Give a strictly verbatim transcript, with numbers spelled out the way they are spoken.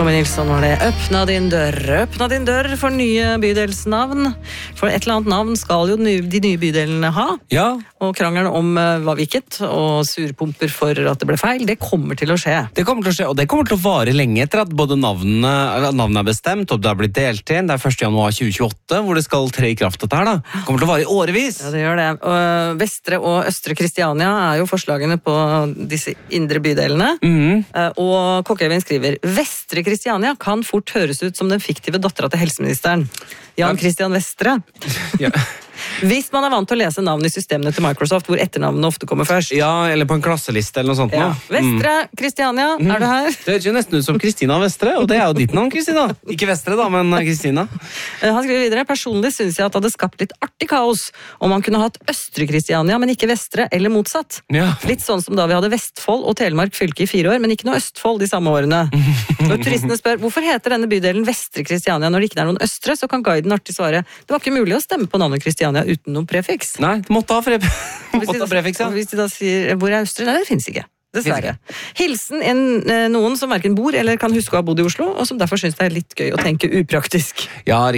Tommy Nilsson var det. Øppna din dør. Øppna din dør for nye bydelsnavn. For et eller annet navn skal jo de nye bydelene ha. Ja. Og krangelen om hva hvilket, og surpumper for at det ble feil, det kommer til å skje. Det kommer til å skje, og det kommer til å vare lenge etter at både navnene, navnene er bestemt, og det har blitt delt inn. Det er første januar tjue tjueåtte, hvor det skal tre i kraft dette her da. Det kommer til å vare i årevis. Ja, det gjør det. Og Vestre og Østre Kristiania er jo forslagene på disse indre bydelene. Mhm. Og Kokkøyvind skriver, Vestre Kristiania kan fort høres ut som den fiktive datteren til helseministeren. Jan Christian Vestre. Ja. Hvis man er vant til å lese navn i systemene til Microsoft, hvor etternavnene ofte kommer først. Ja, eller på en klasseliste eller noe sånt. Ja. nå. Vestre, Kristiania, Mm. er du her? Det høres jo nesten ut som Kristina Vestre, og det er jo ditt navn, Kristina. Ikke Vestre da, men Kristina. Han skriver videre, personlig synes jeg at det hadde skapt litt artig kaos om man kunne hatt Østre Kristiania, men ikke Vestre, eller motsatt. Ja. Litt sånn som da vi hadde Vestfold og Telemark fylke i fire år, men ikke noe Østfold de samme årene. Når turistene spør, hvorfor heter denne bydelen Vestre Kristiania når det ikke er noen Østre, så kan guiden artig svare, det var ikke mulig å stemme på navnet Kristiania uten noen prefiks. Nei, det måtte ha, frep... Hvis måtte de, ha prefiks, ja. hvis de da sier, hvor er Østre? Nei, det finnes ikke. Dessverre. Hilsen en, noen som hverken bor eller kan huske å ha bodd i Oslo, og som derfor synes det er litt gøy å tenke upraktisk. Ja,